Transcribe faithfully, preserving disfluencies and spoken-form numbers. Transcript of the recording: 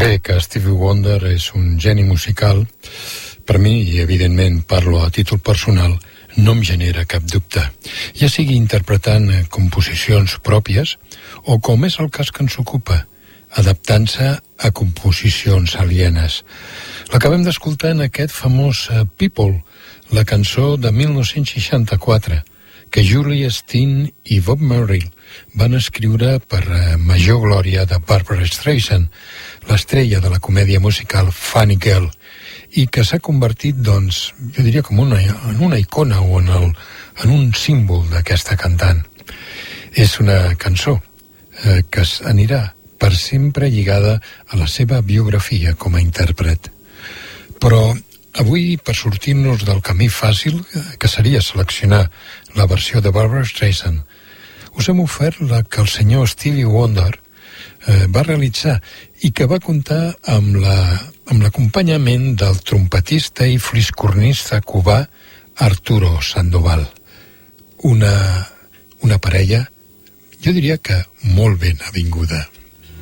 Bé, que Stevie Wonder és un geni musical, per mi, i evidentment parlo a títol personal, no em genera cap dubte. Ja sigui interpretant composicions pròpies o, com és el cas que ens ocupa, adaptant-se a composicions alienes. L'acabem d'escoltar en aquest famós People, la cançó de mil nou-cents seixanta-quatre, que Julie Steen i Bob Merrill van escriure per major glòria de Barbra Streisand, l'estrella de la comèdia musical Funny Girl, i que s'ha convertit, doncs, jo diria com una, en una icona o en, el, en un símbol d'aquesta cantant. És una cançó eh, que anirà per sempre lligada a la seva biografia com a intèrpret. Però avui, per sortir-nos del camí fàcil, que seria seleccionar la versió de Barbra Streisand, us hem ofert la que el senyor Stevie Wonder eh, va realitzar i que va comptar amb la, amb l'acompanyament del trompetista i fliscornista cubà Arturo Sandoval. Una, una parella, jo diria que molt ben avinguda.